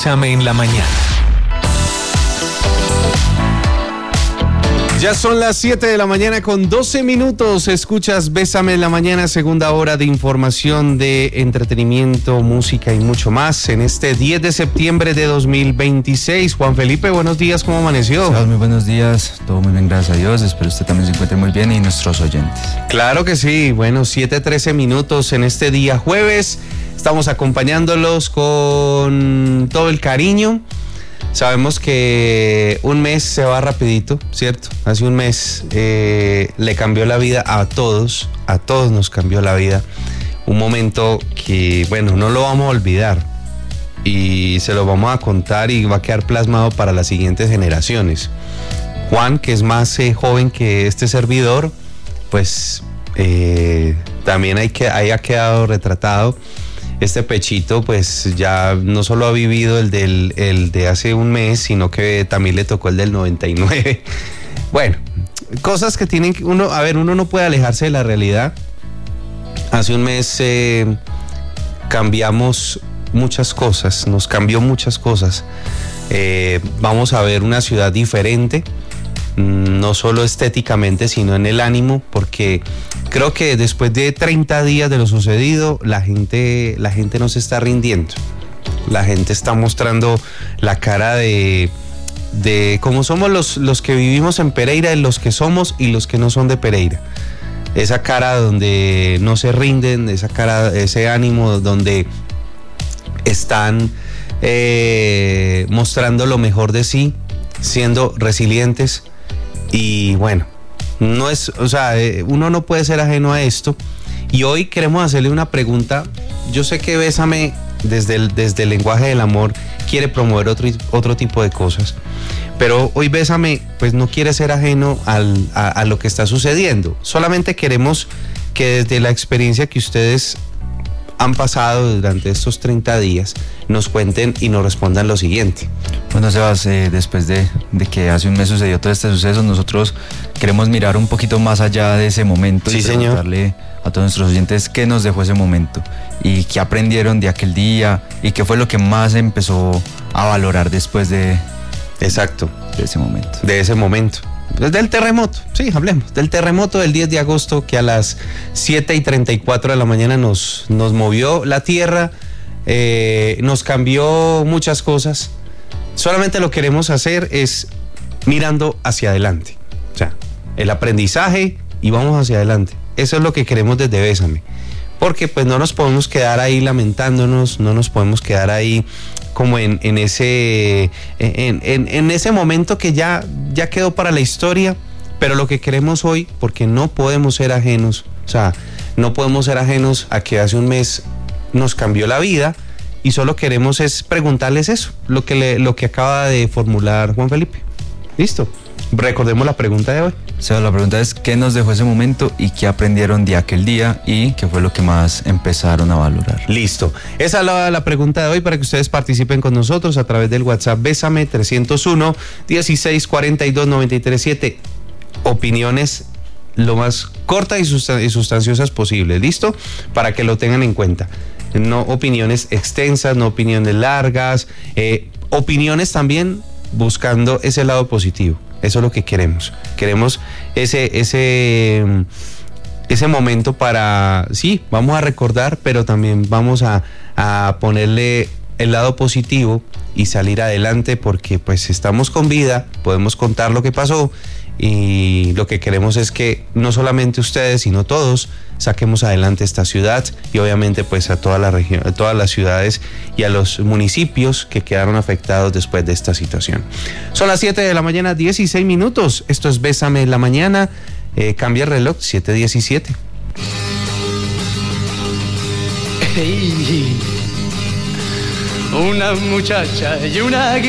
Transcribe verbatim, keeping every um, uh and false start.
Bésame en la mañana. Ya son las siete de la mañana con doce minutos. Escuchas Bésame en la mañana, segunda hora de información, de entretenimiento, música y mucho más en este diez de septiembre de dos mil veintiséis. Juan Felipe, buenos días, ¿cómo amaneció? Hola, muy buenos días, todo muy bien, gracias a Dios. Espero usted también se encuentre muy bien y nuestros oyentes. Claro que sí, bueno, siete trece minutos en este día jueves. Estamos acompañándolos con todo el cariño. Sabemos que un mes se va rapidito, ¿cierto? Hace un mes eh, le cambió la vida a todos, a todos nos cambió la vida. Un momento que, bueno, no lo vamos a olvidar y se lo vamos a contar y va a quedar plasmado para las siguientes generaciones. Juan, que es más eh, joven que este servidor, pues eh, también hay que, ahí ha quedado retratado. Este pechito pues ya no solo ha vivido el, del, el de hace un mes, sino que también le tocó el del noventa y nueve. Bueno, cosas que tienen que uno, a ver, uno no puede alejarse de la realidad. Hace un mes eh, cambiamos muchas cosas, nos cambió muchas cosas. Eh, vamos a ver una ciudad diferente, no solo estéticamente, sino en el ánimo, porque creo que después de treinta días de lo sucedido, la gente, la gente no se está rindiendo. La gente está mostrando la cara de, de cómo somos los, los que vivimos en Pereira, de los que somos y los que no son de Pereira. Esa cara donde no se rinden, esa cara, ese ánimo donde están eh, mostrando lo mejor de sí, siendo resilientes. Y bueno, no es, o sea, uno no puede ser ajeno a esto. Y hoy queremos hacerle una pregunta. Yo sé que Bésame, desde el, desde el lenguaje del amor, quiere promover otro, otro tipo de cosas. Pero hoy Bésame, pues no quiere ser ajeno al, a, a lo que está sucediendo. Solamente queremos que desde la experiencia que ustedes han pasado durante estos treinta días, nos cuenten y nos respondan lo siguiente. Bueno, Sebas, eh, después de, de que hace un mes sucedió todo este suceso, nosotros queremos mirar un poquito más allá de ese momento. Sí, y señor. Preguntarle a todos nuestros oyentes qué nos dejó ese momento y qué aprendieron de aquel día y qué fue lo que más empezó a valorar después de, Exacto. de ese momento. De ese momento. Del terremoto, sí, hablemos del terremoto del diez de agosto, que a las siete y treinta y cuatro de la mañana nos, nos movió la tierra, eh, nos cambió muchas cosas. Solamente lo que queremos hacer es mirando hacia adelante, o sea, el aprendizaje y vamos hacia adelante. Eso es lo que queremos desde Bésame, porque pues no nos podemos quedar ahí lamentándonos, no nos podemos quedar ahí como en, en ese en, en, en ese momento que ya, ya quedó para la historia. Pero lo que queremos hoy, porque no podemos ser ajenos, o sea, no podemos ser ajenos a que hace un mes nos cambió la vida, y solo queremos es preguntarles eso, lo que, le, lo que acaba de formular Juan Felipe. ¿Listo? Recordemos la pregunta de hoy. O sea, la pregunta es qué nos dejó ese momento y qué aprendieron de aquel día y qué fue lo que más empezaron a valorar. Listo. Esa es la, la pregunta de hoy para que ustedes participen con nosotros a través del WhatsApp Bésame trescientos uno, dieciséis cuarenta y dos, noventa y tres siete. Opiniones lo más cortas y, sustan- y sustanciosas posible. ¿Listo? Para que lo tengan en cuenta. No opiniones extensas, no opiniones largas. Eh, opiniones también buscando ese lado positivo. Eso es lo que queremos. Queremos ese, ese, ese momento para, sí, vamos a recordar, pero también vamos a, a ponerle el lado positivo y salir adelante, porque pues estamos con vida, podemos contar lo que pasó, y lo que queremos es que no solamente ustedes, sino todos saquemos adelante esta ciudad y obviamente pues a toda la región, a todas las ciudades y a los municipios que quedaron afectados después de esta situación. Son las siete de la mañana, dieciséis minutos. Esto es Bésame en la mañana. Eh, cambia el reloj, siete diecisiete. Hey, una muchacha y una